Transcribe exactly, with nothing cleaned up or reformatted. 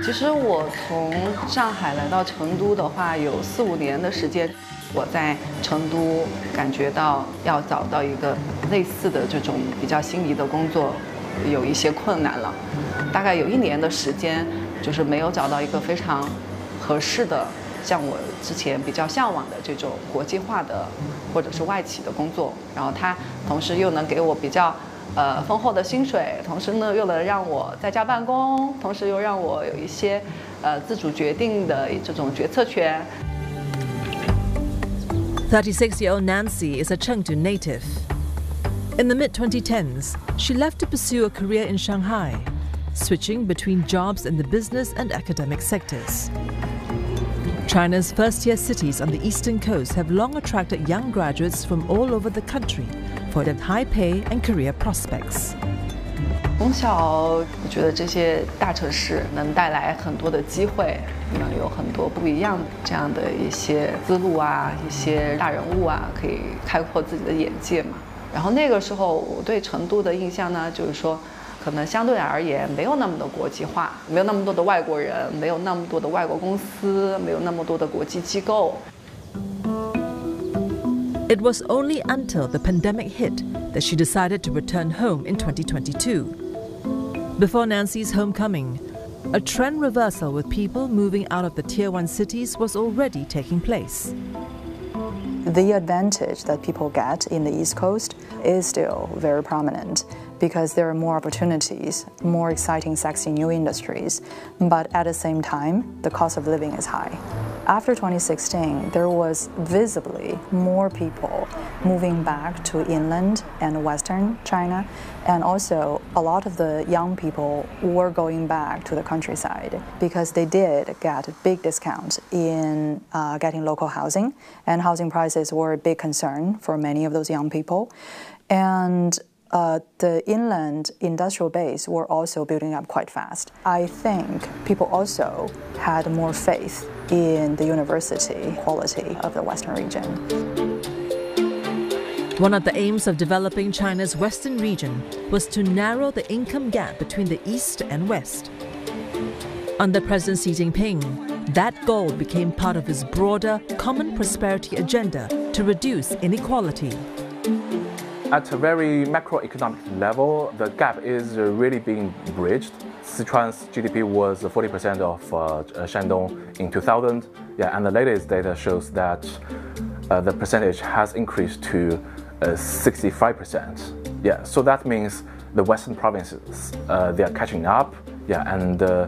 其实我从上海来到成都的话，有四五年的时间。我在成都感觉到要找到一个类似的这种比较心仪的工作，有一些困难了。大概有一年的时间，就是没有找到一个非常合适的，像我之前比较向往的这种国际化的或者是外企的工作。然后它同时又能给我比较呃丰厚的薪水，同时呢又能让我在家办公，同时又让我有一些呃自主决定的这种决策权。 thirty-six-year-old Nancy is a Chengdu native. In the mid twenty tens, she left to pursue a career in Shanghai, switching between jobs in the business and academic sectors. China's first-tier cities on the eastern coast have long attracted young graduates from all over the country for their high pay and career prospects. 从小，我觉得这些大城市能带来很多的机会，能有很多不一样这样的一些思路啊，一些大人物啊，可以开阔自己的眼界嘛。然后那个时候，我对成都的印象呢，就是说，可能相对而言没有那么的国际化，没有那么多的外国人，没有那么多的外国公司，没有那么多的国际机构。 It was only until the pandemic hit that she decided to return home in twenty twenty-two. Before Nancy's homecoming, a trend reversal with people moving out of the Tier one cities was already taking place. The advantage that people get in the East Coast is still very prominent because there are more opportunities, more exciting, sexy new industries, but at the same time, the cost of living is high. After twenty sixteen, there was visibly more people moving back to inland and western China, and also a lot of the young people were going back to the countryside because they did get big discounts in uh, getting local housing, and housing prices were a big concern for many of those young people. And Uh, the inland industrial base were also building up quite fast. I think people also had more faith in the university quality of the Western region. One of the aims of developing China's Western region was to narrow the income gap between the East and West. Under President Xi Jinping, that goal became part of his broader common prosperity agenda to reduce inequality. At a very macroeconomic level, the gap is really being bridged. Sichuan's G D P was forty percent of uh, Shandong in two thousand, yeah, and the latest data shows that uh, the percentage has increased to uh, sixty-five percent. Yeah, so that means the western provinces, uh, they are catching up, yeah, and uh,